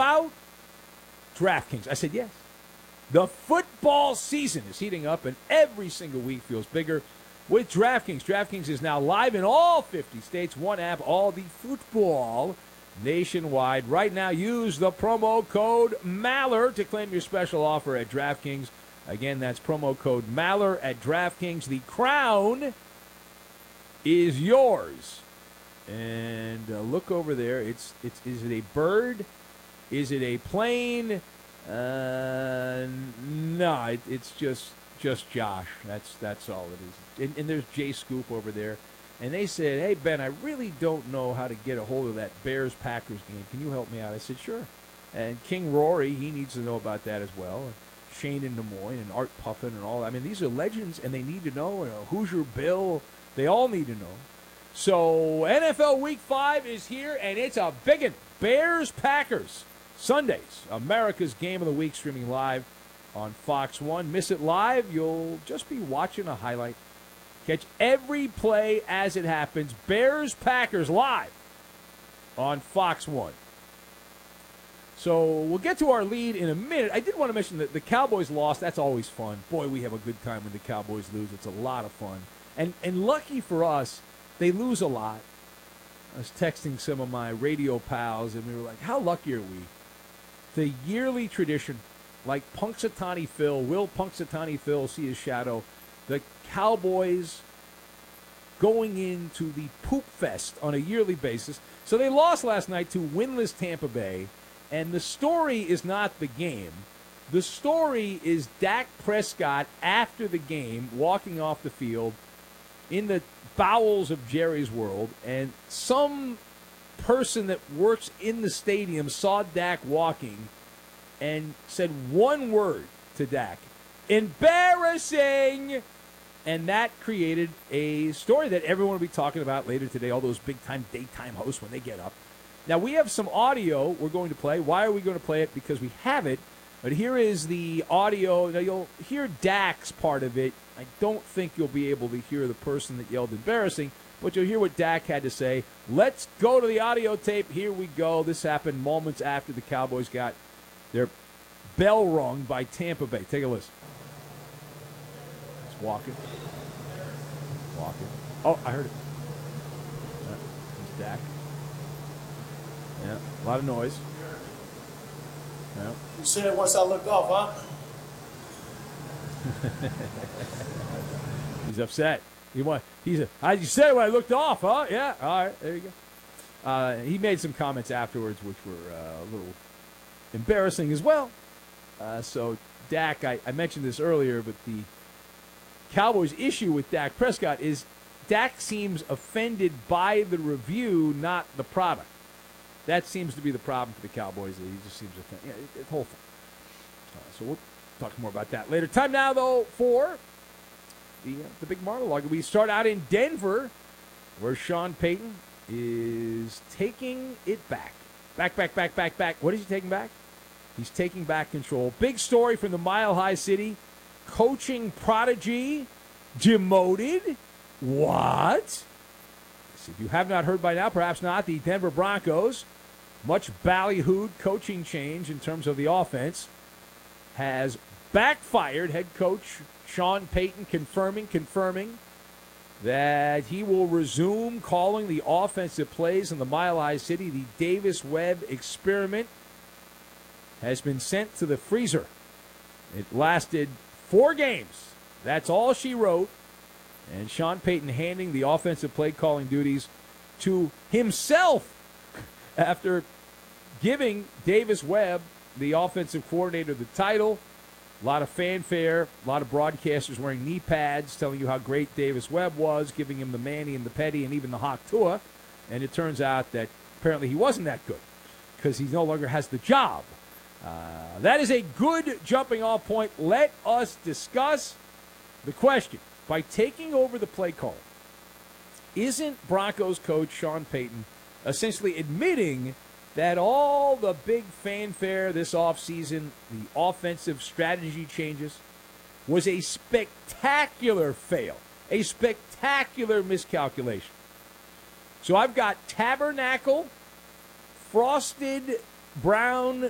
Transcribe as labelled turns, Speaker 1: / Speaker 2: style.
Speaker 1: about DraftKings? I said yes. The football season is heating up, and every single week feels bigger with DraftKings. DraftKings is now live in all 50 states. One app, all the football nationwide. Right now, use the promo code MALLER to claim your special offer at DraftKings. Again, that's promo code MALLER at DraftKings. The crown is yours. And look over there. Is it a bird? Is it a plane? No, it's just Josh. That's all it is. And there's Jay Scoop over there. And they said, hey, Ben, I really don't know how to get a hold of that Bears-Packers game. Can you help me out? I said, sure. And King Rory, he needs to know about that as well. And Shane in Des Moines and Art Puffin and all that. I mean, these are legends, and they need to know. Hoosier Bill, they all need to know. So NFL Week 5 is here, and it's a big one. Bears-Packers. Sundays, America's Game of the Week, streaming live on Fox 1. Miss it live, you'll just be watching a highlight. Catch every play as it happens. Bears-Packers live on Fox 1. So we'll get to our lead in a minute. I did want to mention that the Cowboys lost. That's always fun. Boy, we have a good time when the Cowboys lose. It's a lot of fun. And lucky for us, they lose a lot. I was texting some of my radio pals, and we were like, how lucky are we? The yearly tradition, like Punxsutawney Phil, will Punxsutawney Phil see his shadow? The Cowboys going into the poop fest on a yearly basis. So they lost last night to winless Tampa Bay, and the story is not the game. The story is Dak Prescott after the game walking off the field in the bowels of Jerry's World, and some person that works in the stadium saw Dak walking and said one word to Dak: embarrassing. And that created a story that everyone will be talking about later today, all those big-time daytime hosts when they get up. Now, we have some audio we're going to play. Why are we going to play it? Because we have it. But here is the audio. Now, you'll hear Dak's part of it. I don't think you'll be able to hear the person that yelled embarrassing, but you'll hear what Dak had to say. Let's go to the audio tape. Here we go. This happened moments after the Cowboys got their bell rung by Tampa Bay. Take a listen. It's walking. Oh, I heard it. There's Dak. Yeah, a lot of noise. Yeah.
Speaker 2: You said it once I looked off, huh?
Speaker 1: He's upset. You said it when I looked off, huh? Yeah. All right. There you go. He made some comments afterwards, which were a little embarrassing as well. So Dak, I mentioned this earlier, but the Cowboys' issue with Dak Prescott is Dak seems offended by the review, not the product. That seems to be the problem for the Cowboys. He just seems offended. Yeah, the whole thing. So we'll talk more about that later. Time now, though, for the big monologue. We start out in Denver, where Sean Payton is taking it back. Back. What is he taking back? He's taking back control. Big story from the Mile High City. Coaching prodigy demoted. What? If you have not heard by now, perhaps not, the Denver Broncos, much ballyhooed coaching change in terms of the offense, has backfired. Head coach Sean Payton confirming that he will resume calling the offensive plays in the Mile High City. The Davis Webb experiment has been sent to the freezer. It lasted 4 games. That's all she wrote. And Sean Payton handing the offensive play calling duties to himself after giving Davis Webb, the offensive coordinator, the title. A lot of fanfare, a lot of broadcasters wearing knee pads, telling you how great Davis Webb was, giving him the Manny and the Petty and even the Hawk Tua. And it turns out that apparently he wasn't that good because he no longer has the job. That is a good jumping off point. Let us discuss the question. By taking over the play call, isn't Broncos coach Sean Payton essentially admitting that all the big fanfare this offseason, the offensive strategy changes, was a spectacular fail, a spectacular miscalculation? So I've got Tabernacle, frosted brown